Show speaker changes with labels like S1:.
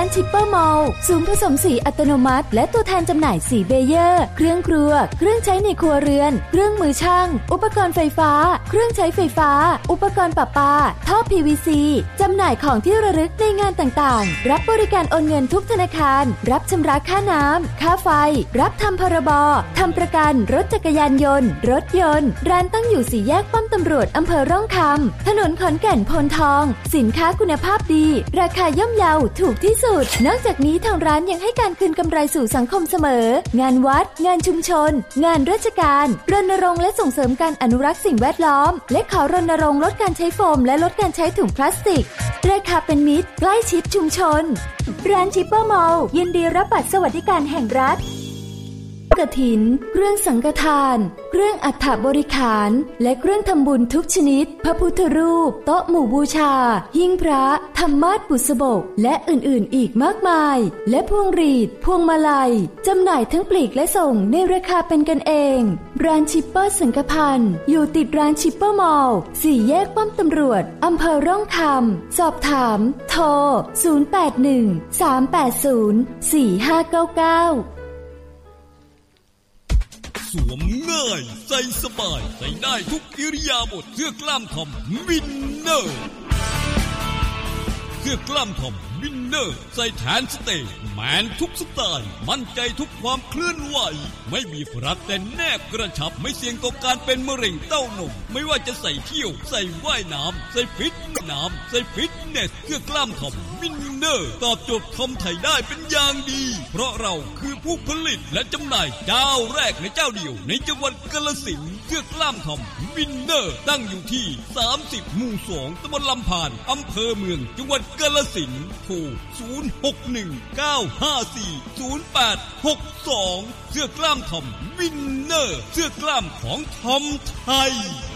S1: านชิปเปอร์มอลล์ศูนย์ผสมสีอัตโนมัติและตัวแทนจำหน่ายสีเบเยอร์เครื่องครัวเครื่องใช้ในครัวเรือนเครื่องมือช่างอุปกรณ์ไฟฟ้าเครื่องใช้ไฟฟ้าอุปกรณ์ประปาท่อ PVC จำหน่ายของที่ระลึกในงานต่างๆรับบริการโอนเงินทุกธนาคารรับชำระค่าน้ำค่าไฟรับทำพรบทำประกันรถจักรยานยนต์รถยนต์ร้านตั้งอยู่4 แยกป้อมตำรวจอำเภอร่องคำถนนขอนแก่นโพนทองสินค้าคุณภาพดีราคาย่อมเยาถูกที่สุดนอกจากนี้ทางร้านยังให้การคืนกำไรสู่สังคมเสมองานวัดงานชุมชนงานราชการรณรงค์และส่งเสริมการอนุรักษ์สิ่งแวดล้อมและขอรณรงค์ลดการใช้โฟมและลดการใช้ถุงพลาสติกราคาเป็นมิตรใกล้ชิดชุมชนร้านชิปเปอร์มอลล์ยินดีรับบัตรสวัสดิการแห่งรัฐกฐินเครื่องสังฆทานเครื่องอัฐบริขารและเครื่องทำบุญทุกชนิดพระพุทธรูปโต๊ะหมู่บูชาหิ้งพระธรรมาสน์บุษบกและอื่นๆอีกมากมายและพวงหรีดพวงมาลัยจำหน่ายทั้งปลีกและส่งในราคาเป็นกันเองร้านชิปเปอร์สังฆพันธ์อยู่ติดร้านชิปเปอร์มอลล์4 แยกป้อมตำรวจอำเภอร่องคำสอบถามโทร0813804599
S2: สวมง่ายใส่สบายใส่ได้ทุกอิริยาบถเสื้อกล้ามทอมวินเนอร์เสื้อกล้ามทอมวินเนอร์ใส่แทนสเตย์แมนทุกสไตล์มั่นใจทุกความเคลื่อนไหวไม่มีรัดแต่แนบกระชับไม่เสี่ยงต่อการเป็นมะเร็งเต้านมไม่ว่าจะใส่เที่ยวใส่ว่ายน้ำใส่ฟิตเนสเสื้อกล้ามทอมวินเนอร์ตอบโจทย์ทอมไทยได้เป็นอย่างดีเพราะเราคือผู้ผลิตและจำหน่ายเจ้าแรกและเจ้าเดียวในจังหวัดกาฬสินธุ์เสื้อกล้ามทอมวินเนอร์ตั้งอยู่ที่30 หมู่ 2 ตำบลลำพานอำเภอเมืองจังหวัดกาฬสินธุ์โทร0619540862เสื้อกล้ามทอมวินเนอร์เสื้อกล้ามของทอมไทย